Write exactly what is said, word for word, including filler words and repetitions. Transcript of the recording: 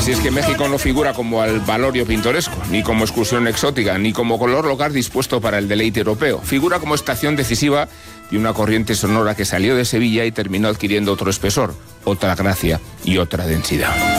Así es que México no figura como albalorio pintoresco, ni como excursión exótica, ni como color local dispuesto para el deleite europeo. Figura como estación decisiva de una corriente sonora que salió de Sevilla y terminó adquiriendo otro espesor, otra gracia y otra densidad.